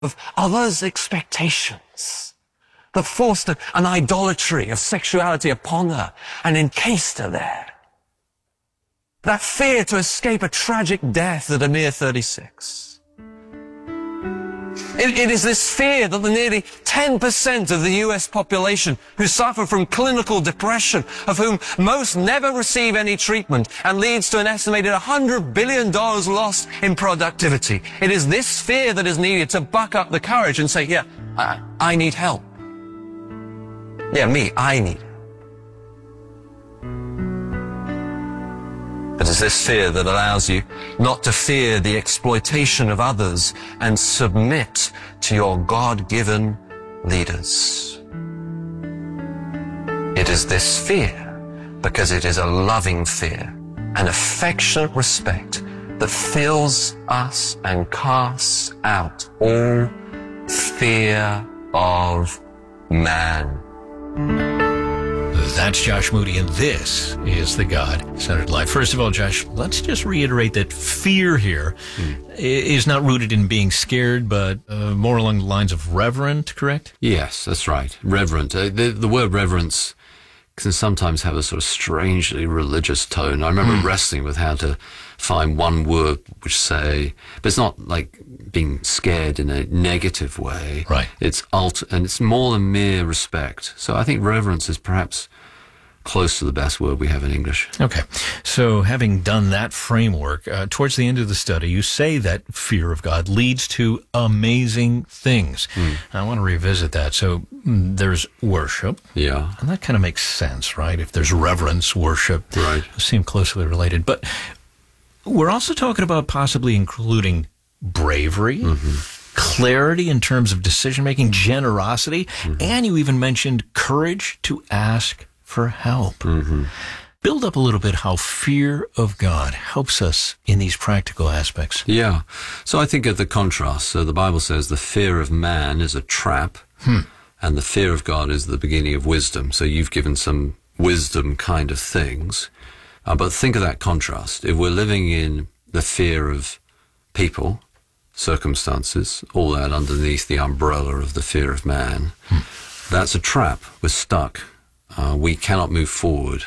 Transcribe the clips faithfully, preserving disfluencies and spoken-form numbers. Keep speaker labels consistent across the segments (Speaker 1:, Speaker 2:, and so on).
Speaker 1: of others' expectations that forced an idolatry of sexuality upon her and encased her there. That fear to escape a tragic death at a mere thirty-six. It, it is this fear that the nearly ten percent of the U S population who suffer from clinical depression, of whom most never receive any treatment, and leads to an estimated one hundred billion dollars lost in productivity. It is this fear that is needed to buck up the courage and say, yeah, I, I need help. Yeah, me, I need help. It is this fear that allows you not to fear the exploitation of others and submit to your God-given leaders. It is this fear, because it is a loving fear, an affectionate respect that fills us and casts out all fear of man.
Speaker 2: That's Josh Moody, and this is the God-Centered Life. First of all, Josh, let's just reiterate that fear here mm. is not rooted in being scared, but uh, more along the lines of reverent, correct?
Speaker 3: Yes, that's right. Reverent. Uh, the, the word reverence can sometimes have a sort of strangely religious tone. I remember mm. wrestling with how to find one word which say, but it's not like being scared in a negative way.
Speaker 2: Right.
Speaker 3: It's alt, and it's more than mere respect. So I think reverence is perhaps close to the best word we have in English.
Speaker 2: Okay. So having done that framework, uh, towards the end of the study, you say that fear of God leads to amazing things. Mm. I want to revisit that. So mm, there's worship.
Speaker 3: Yeah.
Speaker 2: And that kind of makes sense, right? If there's reverence, worship,
Speaker 3: right,
Speaker 2: seem closely related. But we're also talking about possibly including bravery, mm-hmm. clarity in terms of decision-making, generosity, mm-hmm. and you even mentioned courage to ask for help.
Speaker 3: Mm-hmm.
Speaker 2: Build up a little bit how fear of God helps us in these practical aspects.
Speaker 3: Yeah. So I think of the contrast. So the Bible says the fear of man is a trap,
Speaker 2: hmm.
Speaker 3: and the fear of God is the beginning of wisdom. So you've given some wisdom kind of things. Uh, but think of that contrast. If we're living in the fear of people, circumstances, all that underneath the umbrella of the fear of man, hmm. that's a trap. We're stuck. Uh, we cannot move forward.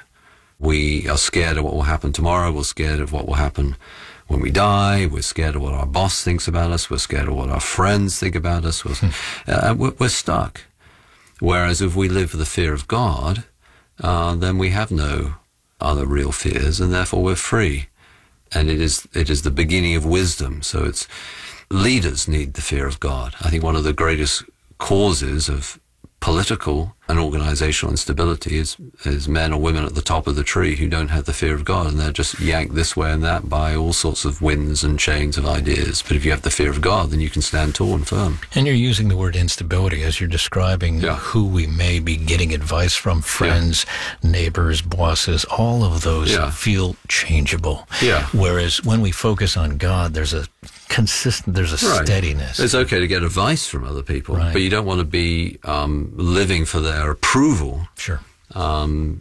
Speaker 3: We are scared of what will happen tomorrow. We're scared of what will happen when we die. We're scared of what our boss thinks about us. We're scared of what our friends think about us. We're, uh, we're, we're stuck. Whereas if we live with the fear of God, uh, then we have no other real fears, and therefore we're free. And it is it is the beginning of wisdom. So it's leaders need the fear of God. I think one of the greatest causes of political and organizational instability is, is men or women at the top of the tree who don't have the fear of God, and they're just yanked this way and that by all sorts of winds and chains of ideas. But if you have the fear of God, then you can stand tall and firm.
Speaker 2: And you're using the word instability as you're describing
Speaker 3: yeah.
Speaker 2: who we may be getting advice from, friends, yeah. neighbors, bosses, all of those
Speaker 3: yeah.
Speaker 2: feel changeable.
Speaker 3: Yeah.
Speaker 2: Whereas when we focus on God, there's a consistent, there's a
Speaker 3: right.
Speaker 2: steadiness.
Speaker 3: It's okay to get advice from other people,
Speaker 2: right.
Speaker 3: but you don't want to be um, living for their approval.
Speaker 2: Sure.
Speaker 3: Um,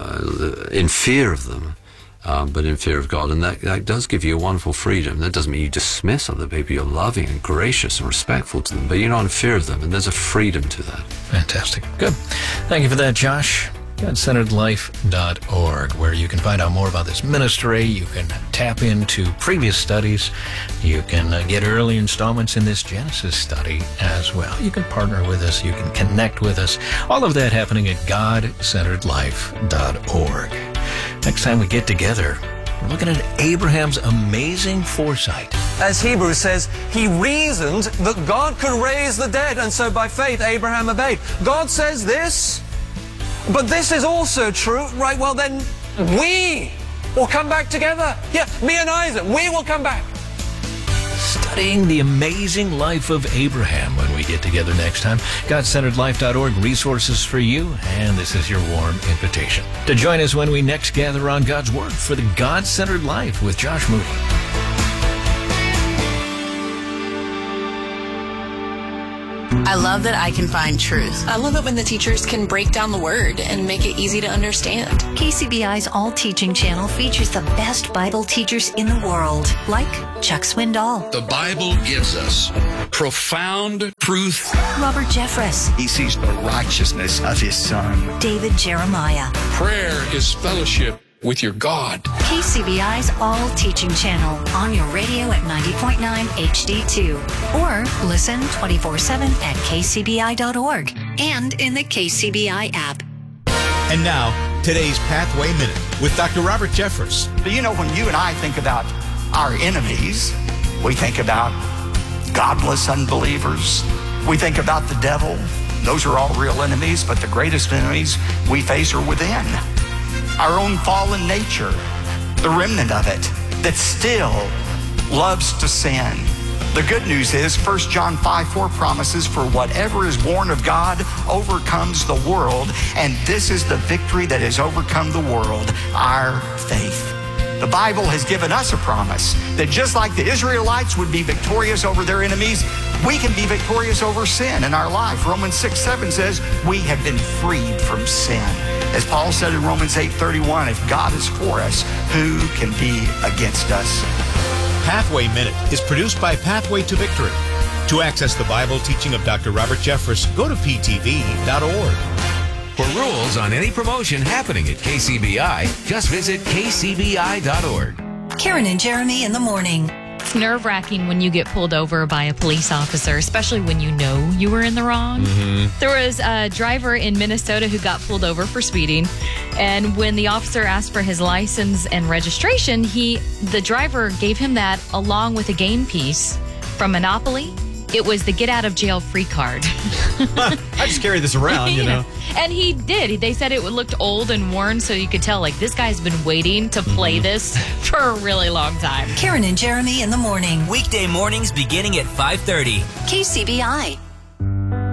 Speaker 3: uh, in fear of them, um, but in fear of God. And that, that does give you a wonderful freedom. That doesn't mean you dismiss other people. You're loving and gracious and respectful to them, but you're not in fear of them, and there's a freedom to that.
Speaker 2: Fantastic. Good. Thank you for that, Josh. God Centered Life dot org, where you can find out more about this ministry. You can tap into previous studies. You can uh, get early installments in this Genesis study as well. You can partner with us. You can connect with us. All of that happening at God Centered Life dot org. Next time we get together, we're looking at Abraham's amazing foresight.
Speaker 1: As Hebrews says, he reasoned that God could raise the dead, and so by faith Abraham obeyed. God says this, but this is also true. Right, well then, we will come back together. Yeah, me and Isaac, we will come back.
Speaker 2: Studying the amazing life of Abraham when we get together next time. God Centered Life dot org, resources for you, and this is your warm invitation to join us when we next gather on God's Word for the God-Centered Life with Josh Moody.
Speaker 4: I love that I can find truth.
Speaker 5: I love it when the teachers can break down the word and make it easy to understand.
Speaker 6: K C B I's All Teaching channel features the best Bible teachers in the world, like Chuck Swindoll.
Speaker 7: The Bible gives us profound truth.
Speaker 6: Robert Jeffress.
Speaker 8: He sees the righteousness of his Son.
Speaker 6: David Jeremiah.
Speaker 7: Prayer is fellowship with your God.
Speaker 6: K C B I's All Teaching channel on your radio at ninety point nine H D two. Or listen twenty-four seven at K C B I dot org and in the K C B I app.
Speaker 9: And now, today's Pathway Minute with Doctor Robert Jeffress.
Speaker 8: You know, when you and I think about our enemies, we think about godless unbelievers. We think about the devil. Those are all real enemies, but the greatest enemies we face are within. Our own fallen nature, the remnant of it, that still loves to sin. The good news is First John five four promises, for whatever is born of God overcomes the world, and this is the victory that has overcome the world, our faith. The Bible has given us a promise that just like the Israelites would be victorious over their enemies, we can be victorious over sin in our life. Romans six seven says we have been freed from sin. As Paul said in Romans eight thirty-one, if God is for us, who can be against us?
Speaker 9: Pathway Minute is produced by Pathway to Victory. To access the Bible teaching of Doctor Robert Jeffress, go to P T V dot org.
Speaker 10: For rules on any promotion happening at K C B I, just visit K C B I dot org.
Speaker 6: Karen and Jeremy in the morning.
Speaker 11: It's nerve-wracking when you get pulled over by a police officer, especially when you know you were in the wrong. Mm-hmm. There was a driver in Minnesota who got pulled over for speeding, and when the officer asked for his license and registration, he, the driver gave him that along with a game piece from Monopoly. It was the get out of jail free card.
Speaker 12: I just carry this around, you know.
Speaker 11: And he did. They said it looked old and worn, so you could tell, like, this guy's been waiting to play mm-hmm. this for a really long time.
Speaker 6: Karen and Jeremy in the morning.
Speaker 13: Weekday mornings beginning at five thirty.
Speaker 6: K C B I.